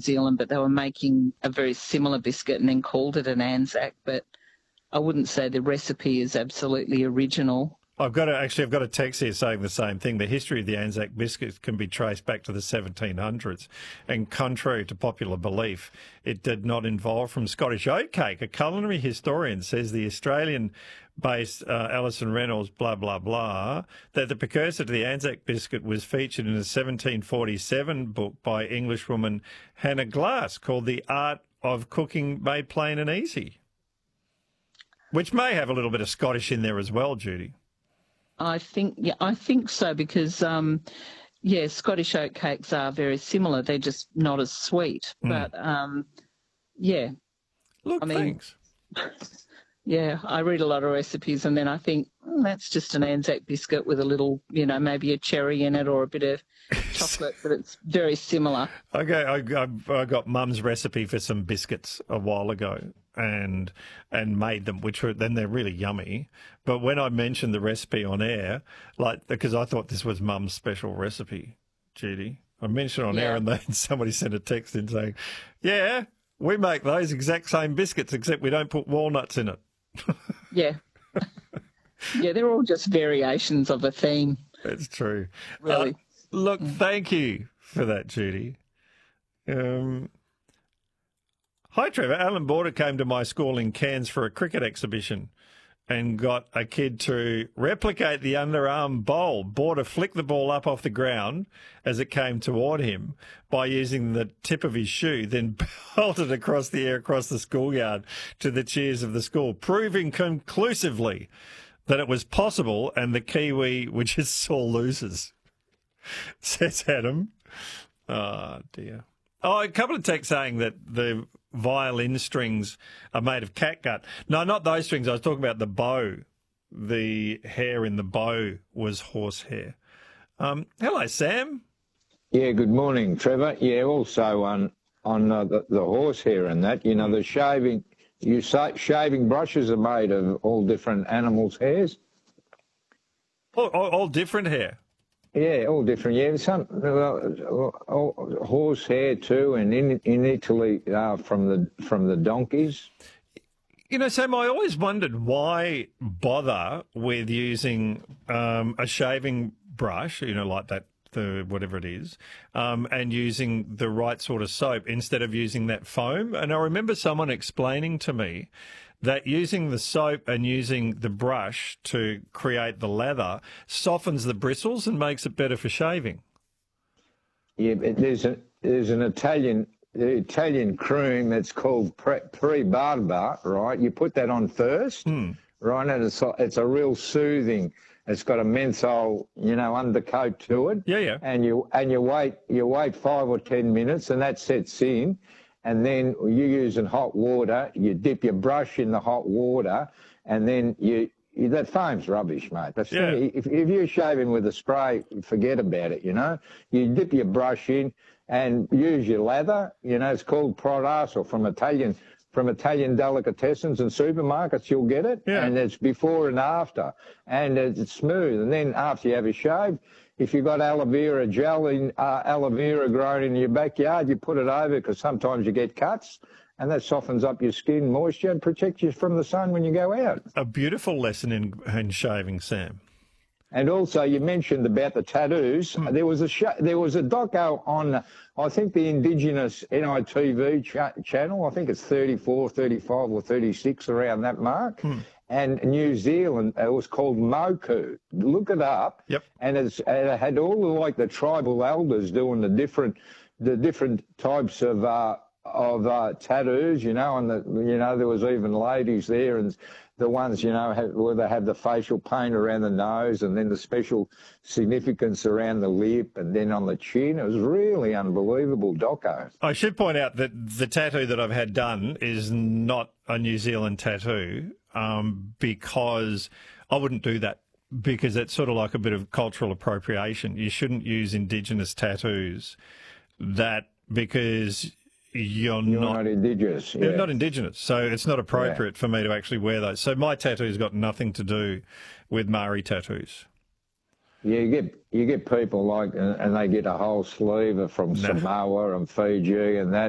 Zealand, but they were making a very similar biscuit and then called it an Anzac. But I wouldn't say the recipe is absolutely original. I've got a text here saying the same thing. The history of the Anzac biscuit can be traced back to the 1700s, and contrary to popular belief, it did not evolve from Scottish oatcake. A culinary historian says the Australian-based Alison Reynolds, blah, blah, blah, that the precursor to the Anzac biscuit was featured in a 1747 book by Englishwoman Hannah Glass called The Art of Cooking Made Plain and Easy, which may have a little bit of Scottish in there as well, Judy. I think so because, Scottish oatcakes are very similar. They're just not as sweet. But, yeah. Look, I mean, thanks. Yeah, I read a lot of recipes and then I think, that's just an Anzac biscuit with a little, maybe a cherry in it or a bit of chocolate, but it's very similar. Okay, I got Mum's recipe for some biscuits a while ago and made them, then they're really yummy. But when I mentioned the recipe on air, because I thought this was Mum's special recipe, Judy, I mentioned it on air and then somebody sent a text in saying, yeah, we make those exact same biscuits except we don't put walnuts in it. Yeah. Yeah, they're all just variations of a theme. That's true. Really. Look, thank you for that, Judy. Hi, Trevor. Alan Border came to my school in Cairns for a cricket exhibition and got a kid to replicate the underarm bowl. Border flicked the ball up off the ground as it came toward him by using the tip of his shoe, then belted across the air across the schoolyard to the cheers of the school, proving conclusively that it was possible and the Kiwi were just sore losers, says Adam. Oh, dear. Oh, a couple of texts saying that the violin strings are made of catgut. No, not those strings. I was talking about the bow. The hair in the bow was horsehair. Hello, Sam. Yeah, good morning, Trevor. Yeah, also on the horsehair and that, the shaving. You say shaving brushes are made of all different animals' hairs? All different hair? Yeah, all different. Yeah, some horse hair too, and in Italy from the donkeys. Sam, I always wondered why bother with using a shaving brush, like that, whatever it is, and using the right sort of soap instead of using that foam. And I remember someone explaining to me that using the soap and using the brush to create the lather softens the bristles and makes it better for shaving. Yeah, but there's an Italian cream that's called Pre-Barba, right? You put that on first, right? And it's a real soothing. It's got a menthol, undercoat to it. Yeah. And you wait 5 or 10 minutes, and that sets in. And then you using hot water. You dip your brush in the hot water, and then that foam's rubbish, mate. If you're shaving with a spray, forget about it. You dip your brush in and use your lather. It's called Prodas, or from Italian delicatessens and supermarkets, you'll get it. Yeah. And it's before and after, and it's smooth. And then after you have a shave, if you've got aloe vera gel aloe vera grown in your backyard, you put it over, because sometimes you get cuts, and that softens up your skin moisture and protects you from the sun when you go out. A beautiful lesson in shaving, Sam. And also, you mentioned about the tattoos. There was a doco on, I think, the Indigenous NITV channel. I think it's 34, 35 or 36, around that mark. And New Zealand, it was called Moku. Look it up. Yep. And it had all the tribal elders doing the different types of tattoos, and there was even ladies there, and the ones, where they have the facial paint around the nose, and then the special significance around the lip, and then on the chin. It was really unbelievable doco. I should point out that the tattoo that I've had done is not a New Zealand tattoo, because I wouldn't do that, because it's sort of like a bit of cultural appropriation. You shouldn't use Indigenous tattoos because you're not Indigenous. You're not Indigenous, so it's not appropriate for me to actually wear those. So my tattoo's got nothing to do with Maori tattoos. Yeah, you get people and they get a whole sleeve from Samoa and Fiji and that.